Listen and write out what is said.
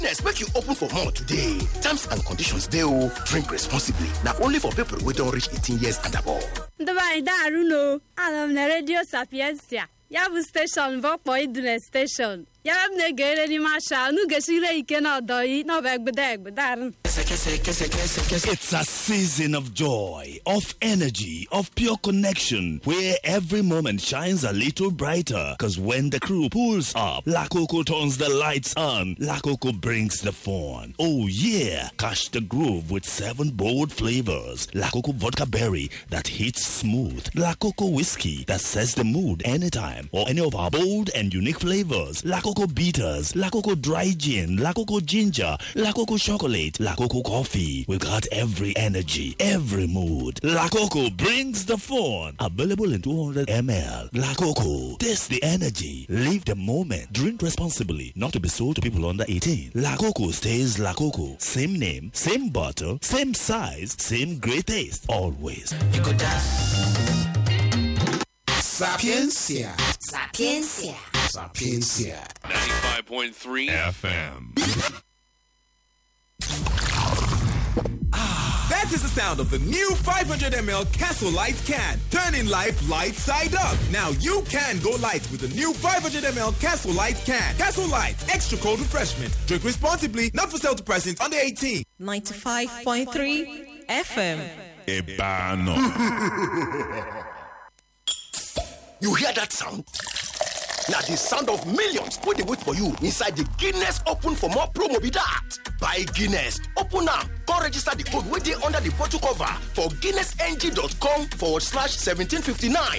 Guinness make you open for more today. Terms and conditions dey o. Drink responsibly. Na only for people wey don reach 18 years and above. Ndaba Daruno, anam na Radio Sapiensia. Ya bụ station Vokpo Idune station. Ya bụ na-egere ni masha, nu geshire ike na odoi, no begbede daru. It's a season of joy, of energy, of pure connection, where every moment shines a little brighter. Because when the crew pulls up, La Coco turns the lights on. La Coco brings the fun. Oh yeah, catch the groove with 7 bold flavors. La Coco vodka berry that hits smooth. La Coco whiskey that sets the mood anytime. Or any of our bold and unique flavors. La Coco bitters, La Coco dry gin, La Coco ginger, La Coco chocolate, La Coco coffee. We've got every energy, every mood. La Coco brings the fun. Available in 200 ml. La Coco, taste the energy. Live the moment. Drink responsibly. Not to be sold to people under 18. La Coco stays La Coco. Same name, same bottle, same size, same great taste. Always. You could dance. Sapiencia. Sapiencia. Sapiencia. 95.3 FM. That is the sound of the new 500ml Castle Light can. Turning life light side up. Now you can go light with the new 500ml Castle Light can. Castle Light, extra cold refreshment. Drink responsibly, not for sale to persons under 18. 95.3 FM. Ebano. You hear that sound? Now the sound of millions wey dey wait for you inside the Guinness Open for More promo be that. Buy Guinness, open am, come register the code wey dey under the bottle cover for guinnessng.com/1759